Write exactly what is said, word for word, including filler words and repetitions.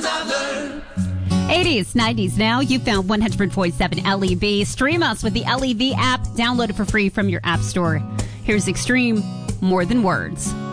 I've learned. eighties, nineties now. You found one hundred point seven L E V. Stream us with the L E V app. Download it for free from your app store. Here's Extreme, More Than Words.